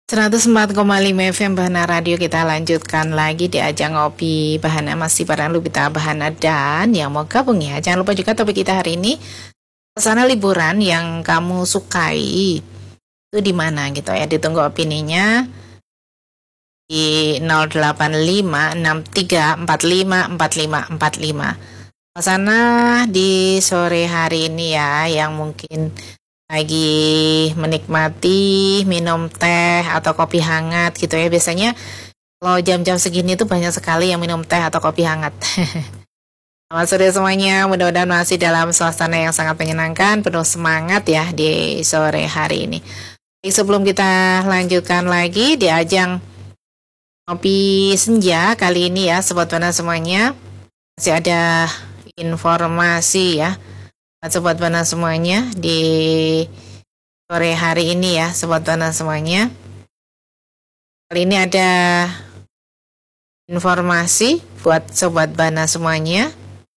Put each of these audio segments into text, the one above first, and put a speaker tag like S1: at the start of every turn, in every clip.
S1: 104,5 FM Bahana Radio. Kita lanjutkan lagi di ajang ngopi Bahana, masih bareng Lubita Bahana dan yang mau gabung ya. Jangan lupa juga topik kita hari ini, pesona liburan yang kamu sukai itu di mana gitu ya. Ditunggu opininya di 08563454545. Pesona di sore hari ini ya, yang mungkin lagi menikmati minum teh atau kopi hangat gitu ya. Biasanya kalau jam-jam segini tuh banyak sekali yang minum teh atau kopi hangat. Selamat sore semuanya, mudah-mudahan masih dalam suasana yang sangat menyenangkan, penuh semangat ya di sore hari ini. Sebelum kita lanjutkan lagi di ajang kopi senja kali ini ya, Sobat Bahana semuanya, masih ada informasi ya Sobat Bahana semuanya di sore hari ini ya, Sobat Bahana semuanya. Kali ini ada informasi buat Sobat Bahana semuanya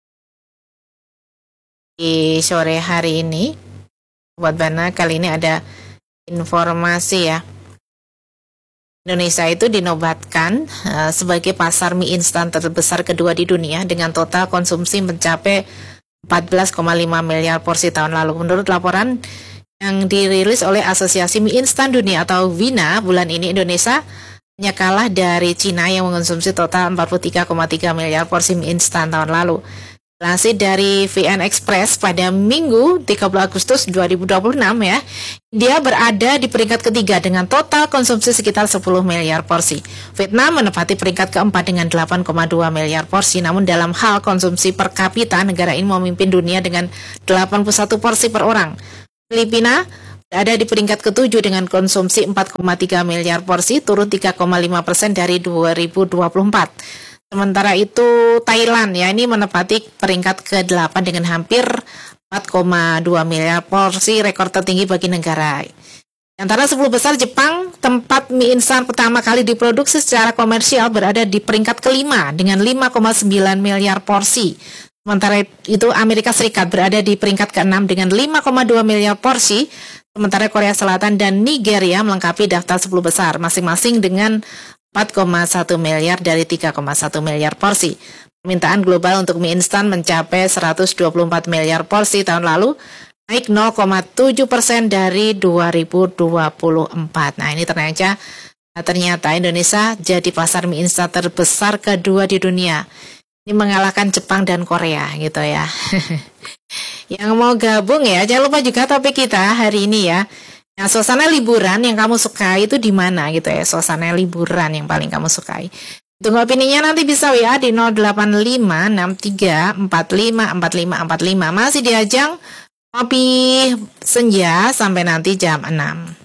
S1: di sore hari ini. Sobat Bahana, kali ini ada informasi ya. Indonesia itu dinobatkan sebagai pasar mie instan terbesar kedua di dunia dengan total konsumsi mencapai 14,5 miliar porsi tahun lalu. Menurut laporan yang dirilis oleh Asosiasi Mie Instan Dunia atau WINA, bulan ini Indonesia hanya kalah dari Cina yang mengonsumsi total 43,3 miliar porsi mie instan tahun lalu. Lansir dari VN Express pada Minggu 30 Agustus 2026 ya, dia berada di peringkat ketiga dengan total konsumsi sekitar 10 miliar porsi. Vietnam menempati peringkat keempat dengan 8,2 miliar porsi, namun dalam hal konsumsi per kapita, negara ini memimpin dunia dengan 81 porsi per orang. Filipina berada di peringkat ketujuh dengan konsumsi 4,3 miliar porsi, turun 3,5% dari 2024. Sementara itu Thailand ya, ini menempati peringkat ke-8 dengan hampir 4,2 miliar porsi, rekor tertinggi bagi negara. Antara 10 besar, Jepang, tempat mie instan pertama kali diproduksi secara komersial, berada di peringkat kelima dengan 5,9 miliar porsi. Sementara itu Amerika Serikat berada di peringkat ke-6 dengan 5,2 miliar porsi. Sementara Korea Selatan dan Nigeria melengkapi daftar 10 besar, masing-masing dengan 4,1 miliar dari 3,1 miliar porsi. Permintaan global untuk mie instan mencapai 124 miliar porsi tahun lalu, naik 0,7% dari 2024. Nah, ini ternyata Indonesia jadi pasar mie instan terbesar kedua di dunia. Ini mengalahkan Jepang dan Korea gitu ya. Yang mau gabung ya, jangan lupa juga topik kita hari ini ya. Nah, suasana liburan yang kamu sukai itu di mana gitu ya? Suasana liburan yang paling kamu sukai. Tunggu opininya, nanti bisa WA di 08563454545. Masih di ajang kopi senja sampai nanti jam 6.